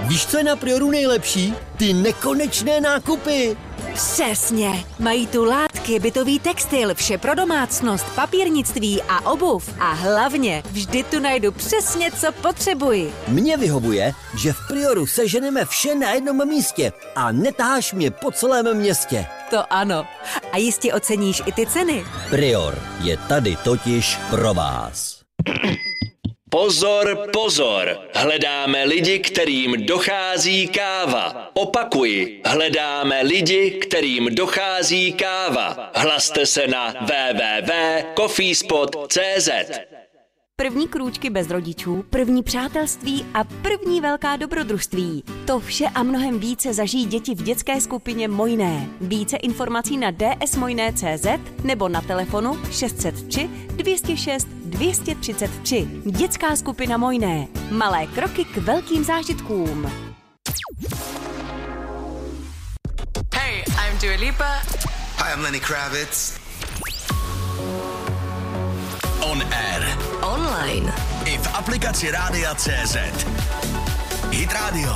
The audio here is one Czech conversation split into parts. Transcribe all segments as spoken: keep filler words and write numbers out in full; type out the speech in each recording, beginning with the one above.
Víš, co je na Prioru nejlepší? Ty nekonečné nákupy. Přesně. Mají tu látky, bytový textil, vše pro domácnost, papírnictví a obuv. A hlavně vždy tu najdu přesně, co potřebuji. Mně vyhovuje, že v Prioru seženeme vše na jednom místě a netaháš mě po celém městě. To ano. A jistě oceníš i ty ceny. Prior je tady totiž pro vás. Pozor, pozor, hledáme lidi, kterým dochází káva. Opakuji, hledáme lidi, kterým dochází káva. Hlaste se na w w w tečka coffeespot tečka c z. První krůčky bez rodičů, první přátelství a první velká dobrodružství. To vše a mnohem více zažijí děti v dětské skupině Mojné. Více informací na d s mojné tečka c z nebo na telefonu šest set tři dvě stě šest dvě stě třicet tři. Dětská skupina Mojné. Malé kroky k velkým zážitkům. Hey, I'm Dua Lipa. Hi, I'm Lenny Kravitz. On air. Online. I v aplikaci Rádia C Z. Hit Radio.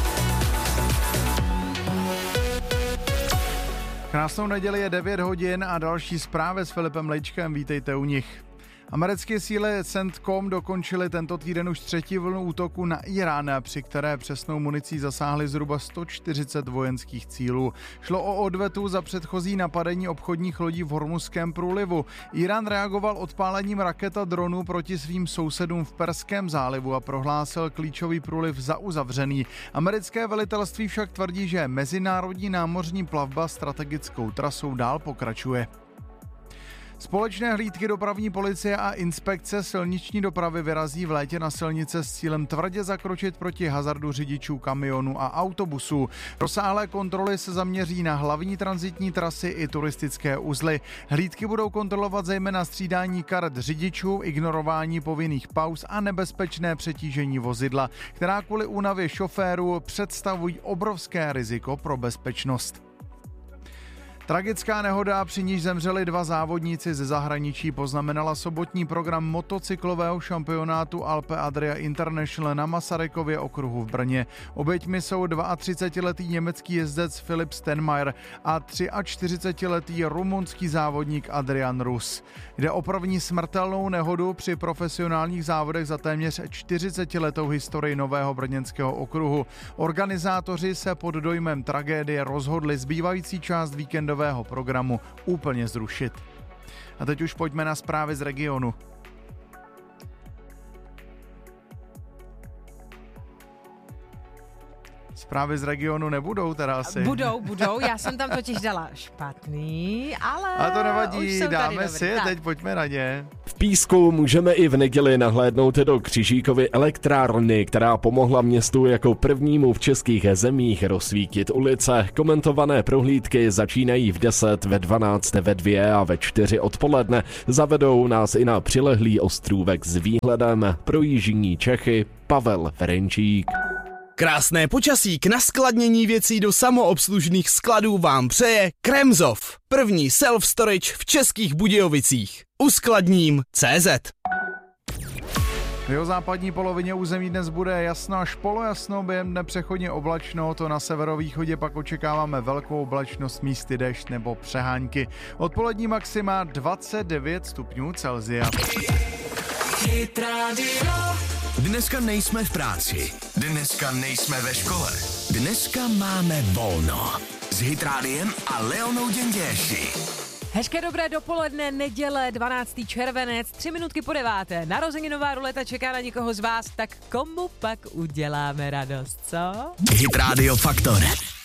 Krásnou neděli je devět hodin a další zprávy s Filipem Lejčkem. Vítejte u nich. Americké síly CENTCOM dokončily tento týden už třetí vlnu útoku na Irán, při které přesnou municí zasáhly zhruba sto čtyřicet vojenských cílů. Šlo o odvetu za předchozí napadení obchodních lodí v Hormuzském průlivu. Irán reagoval odpálením raket a dronů proti svým sousedům v Perském zálivu a prohlásil klíčový průliv za uzavřený. Americké velitelství však tvrdí, že mezinárodní námořní plavba strategickou trasou dál pokračuje. Společné hlídky dopravní policie a inspekce silniční dopravy vyrazí v létě na silnice s cílem tvrdě zakročit proti hazardu řidičů kamionů a autobusů. Rozsáhlé kontroly se zaměří na hlavní tranzitní trasy i turistické uzly. Hlídky budou kontrolovat zejména střídání karet řidičů, ignorování povinných pauz a nebezpečné přetížení vozidla, která kvůli únavě šoférů představují obrovské riziko pro bezpečnost. Tragická nehoda, při níž zemřeli dva závodníci ze zahraničí, poznamenala sobotní program motocyklového šampionátu Alpe Adria International na Masarykově okruhu v Brně. Oběťmi jsou třicetiletý německý jezdec Filip Stenmeier a čtyřicetiletý rumunský závodník Adrian Rus. Jde o první smrtelnou nehodu při profesionálních závodech za téměř čtyřicetiletou historii nového brněnského okruhu. Organizátoři se pod dojmem tragédie rozhodli zbývající část víkendové programu úplně zrušit. A teď už pojďme na zprávy z regionu. Zprávy z regionu nebudou teda asi. Budou, budou, já jsem tam totiž dala špatný, ale A to nevadí, dáme si je, tak. teď pojďme na ně. V Písku můžeme i v neděli nahlédnout do Křižíkovy elektrárny, která pomohla městu jako prvnímu v českých zemích rozsvítit ulice. Komentované prohlídky začínají v deset, ve dvanáct, ve dvě a ve čtyři odpoledne. Zavedou nás i na přilehlý ostrůvek s výhledem pro jižní Čechy. Pavel Ferenčík. Krásné počasí k naskladnění věcí do samoobslužných skladů vám přeje Kremzov, první self-storage v Českých Budějovicích. Uskladním tečka cé zet. V jeho západní polovině území dnes bude jasno až polojasno, během dne přechodně oblačno, to na severovýchodě pak očekáváme velkou oblačnost, místy déšť nebo přehánky. Odpolední maxima dvacet devět stupňů Celsia. Dneska nejsme v práci, dneska nejsme ve škole, dneska máme volno. S Hit Rádiem a Leonou Děnděši. Hezké dobré dopoledne, neděle, dvanáctý červenec, tři minutky po deváté. Narozeninová ruleta čeká na někoho z vás, tak komu pak uděláme radost, co? Hit Radio Faktor.